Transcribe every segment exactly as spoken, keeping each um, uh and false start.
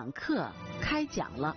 讲课开讲了。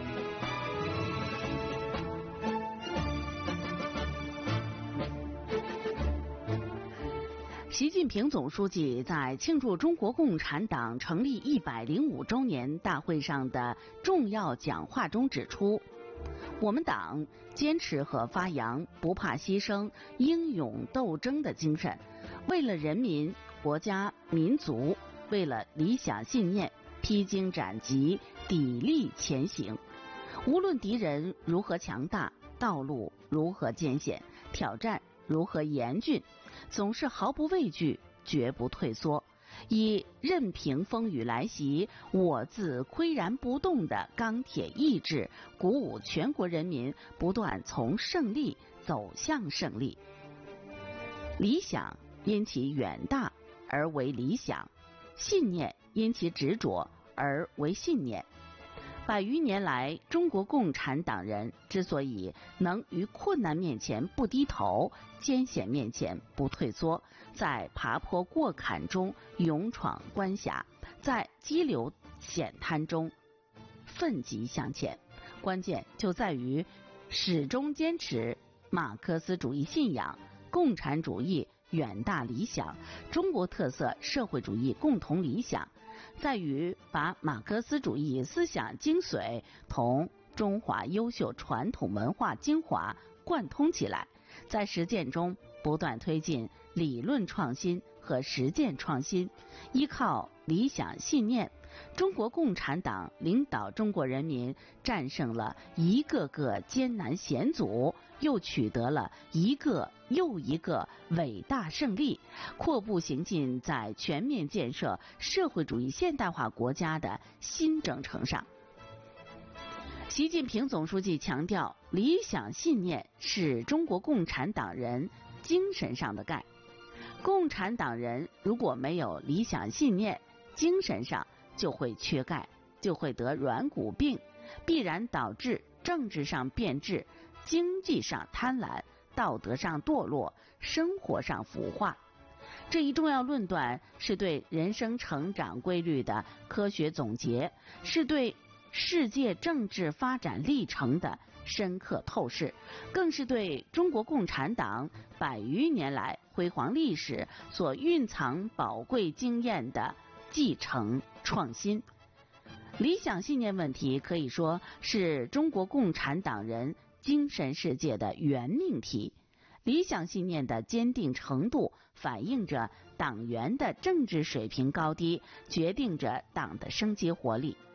习近平总书记在庆祝中国共产党成立一百零五周年大会上的重要讲话中指出，我们党坚持和发扬不怕牺牲、英勇斗争的精神，为了人民、国家、民族，为了理想信念，披荆斩棘，砥砺前行。无论敌人如何强大，道路如何艰险，挑战如何严峻，总是毫不畏惧，绝不退缩，以任凭风雨来袭，我自岿然不动的钢铁意志，鼓舞全国人民不断从胜利走向胜利。理想因其远大而为理想，信念因其执着而为信念。百余年来，中国共产党人之所以能于困难面前不低头，艰险面前不退缩，在爬坡过坎中勇闯关峡，在激流险滩中奋楫向前，关键就在于始终坚持马克思主义信仰、共产主义远大理想、中国特色社会主义共同理想，在于把马克思主义思想精髓同中华优秀传统文化精华贯通起来，在实践中不断推进理论创新和实践创新。依靠理想信念，中国共产党领导中国人民战胜了一个个艰难险阻，又取得了一个又一个伟大胜利，阔步行进在全面建设社会主义现代化国家的新征程上。习近平总书记强调，理想信念是中国共产党人精神上的钙。共产党人如果没有理想信念，精神上就会缺钙，就会得软骨病，必然导致政治上变质，经济上贪婪，道德上堕落，生活上腐化。这一重要论断是对人生成长规律的科学总结，是对世界政治发展历程的深刻透视，更是对中国共产党百余年来辉煌历史所蕴藏宝贵经验的继承创新。理想信念问题可以说是中国共产党人精神世界的原命题。理想信念的坚定程度反映着党员的政治水平高低，决定着党的生机活力。